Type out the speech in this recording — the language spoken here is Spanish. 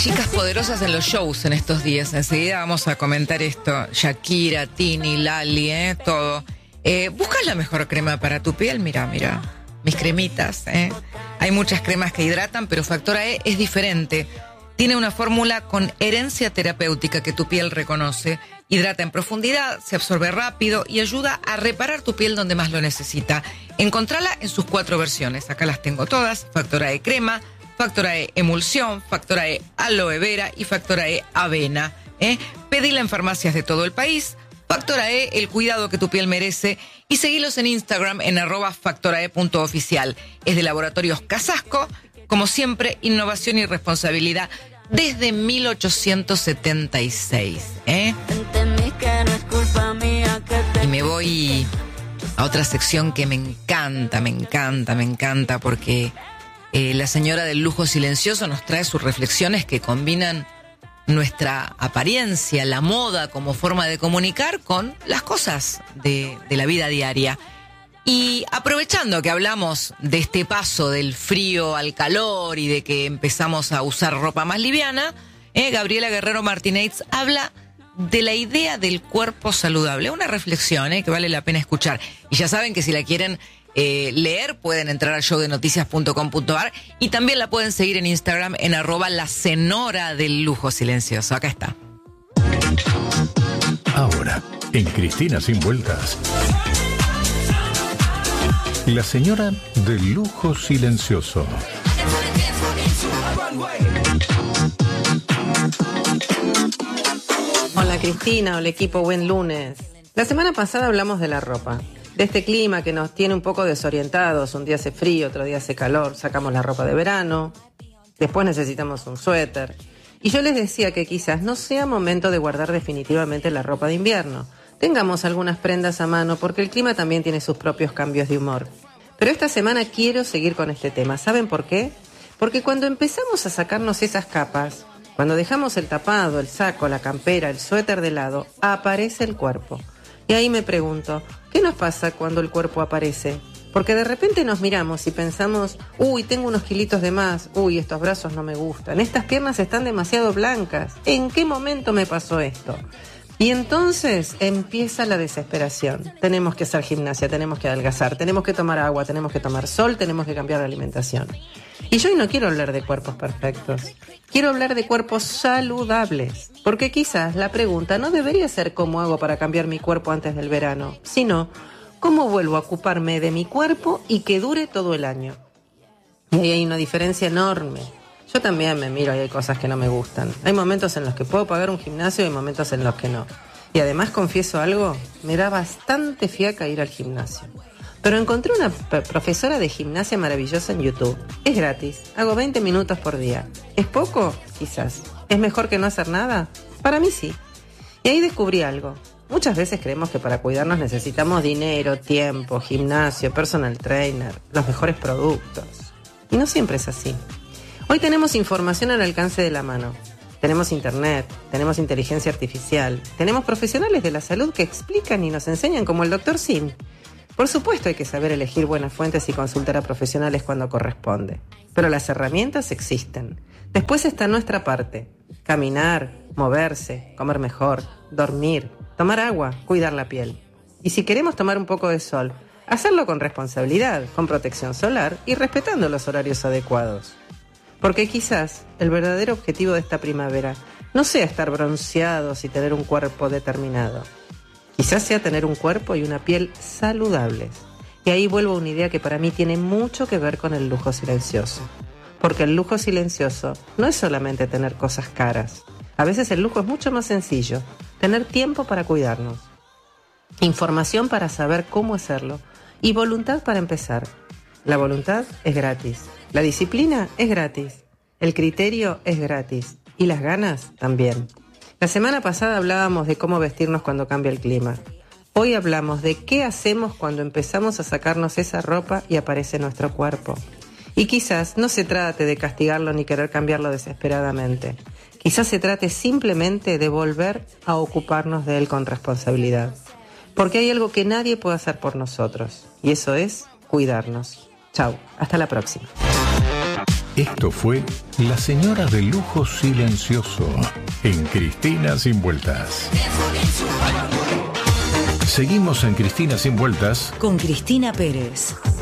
Chicas poderosas en los shows en estos días. Enseguida vamos a comentar esto. Shakira, Tini, Lali, todo. ¿Buscas la mejor crema para tu piel? Mira, mis cremitas. Hay muchas cremas que hidratan, pero Factora E es diferente. Tiene una fórmula con herencia terapéutica que tu piel reconoce. Hidrata en profundidad, se absorbe rápido y ayuda a reparar tu piel donde más lo necesita. Encontrala en sus 4 versiones. Acá las tengo todas. Factora E crema, Factora E emulsión, Factora E aloe vera y Factora E avena. Pedila en farmacias de todo el país. Factora E, el cuidado que tu piel merece. Y seguilos en Instagram en @factorae.oficial. Es de Laboratorios Casasco. Como siempre, innovación y responsabilidad desde 1876. Y me voy a otra sección que me encanta, porque la señora del lujo silencioso nos trae sus reflexiones que combinan nuestra apariencia, la moda como forma de comunicar con las cosas de la vida diaria. Y aprovechando que hablamos de este paso del frío al calor y de que empezamos a usar ropa más liviana, Gabriela Guerrero Martínez habla de la idea del cuerpo saludable. Una reflexión que vale la pena escuchar. Y ya saben que si la quieren leer, pueden entrar a showdenoticias.com.ar y también la pueden seguir en Instagram en @lacenora del lujo silencioso. Acá está. Ahora, en Cristina Sin Vueltas, la señora del lujo silencioso. Hola Cristina, hola equipo, buen lunes. La semana pasada hablamos de la ropa, de este clima que nos tiene un poco desorientados. Un día hace frío, otro día hace calor, sacamos la ropa de verano, después necesitamos un suéter. Y yo les decía que quizás no sea momento de guardar definitivamente la ropa de invierno. Tengamos algunas prendas a mano porque el clima también tiene sus propios cambios de humor. Pero esta semana quiero seguir con este tema. ¿Saben por qué? Porque cuando empezamos a sacarnos esas capas, cuando dejamos el tapado, el saco, la campera, el suéter de lado, aparece el cuerpo. Y ahí me pregunto, ¿qué nos pasa cuando el cuerpo aparece? Porque de repente nos miramos y pensamos, uy, tengo unos kilitos de más, uy, estos brazos no me gustan, estas piernas están demasiado blancas, ¿en qué momento me pasó esto? Y entonces empieza la desesperación. Tenemos que hacer gimnasia, tenemos que adelgazar, tenemos que tomar agua, tenemos que tomar sol, tenemos que cambiar la alimentación. Y yo hoy no quiero hablar de cuerpos perfectos. Quiero hablar de cuerpos saludables. Porque quizás la pregunta no debería ser cómo hago para cambiar mi cuerpo antes del verano, sino cómo vuelvo a ocuparme de mi cuerpo y que dure todo el año. Y ahí hay una diferencia enorme. Yo también me miro y hay cosas que no me gustan. Hay momentos en los que puedo pagar un gimnasio y hay momentos en los que no. Y además, confieso algo, me da bastante fiaca ir al gimnasio. Pero encontré una profesora de gimnasia maravillosa en YouTube. Es gratis, hago 20 minutos por día. ¿Es poco? Quizás. ¿Es mejor que no hacer nada? Para mí sí. Y ahí descubrí algo. Muchas veces creemos que para cuidarnos necesitamos dinero, tiempo, gimnasio, personal trainer, los mejores productos. Y no siempre es así. Hoy tenemos información al alcance de la mano. Tenemos internet, tenemos inteligencia artificial, tenemos profesionales de la salud que explican y nos enseñan como el Dr. Sim. Por supuesto hay que saber elegir buenas fuentes y consultar a profesionales cuando corresponde. Pero las herramientas existen. Después está nuestra parte. Caminar, moverse, comer mejor, dormir, tomar agua, cuidar la piel. Y si queremos tomar un poco de sol, hacerlo con responsabilidad, con protección solar y respetando los horarios adecuados. Porque quizás el verdadero objetivo de esta primavera no sea estar bronceados y tener un cuerpo determinado. Quizás sea tener un cuerpo y una piel saludables. Y ahí vuelvo a una idea que para mí tiene mucho que ver con el lujo silencioso. Porque el lujo silencioso no es solamente tener cosas caras. A veces el lujo es mucho más sencillo. Tener tiempo para cuidarnos. Información para saber cómo hacerlo. Y voluntad para empezar. La voluntad es gratis. La disciplina es gratis. El criterio es gratis. Y las ganas también. La semana pasada hablábamos de cómo vestirnos cuando cambia el clima. Hoy hablamos de qué hacemos cuando empezamos a sacarnos esa ropa y aparece nuestro cuerpo. Y quizás no se trate de castigarlo ni querer cambiarlo desesperadamente. Quizás se trate simplemente de volver a ocuparnos de él con responsabilidad. Porque hay algo que nadie puede hacer por nosotros. Y eso es cuidarnos. Chau, hasta la próxima. Esto fue La Señora de Lujo Silencioso en Cristina Sin Vueltas. Seguimos en Cristina Sin Vueltas con Cristina Pérez.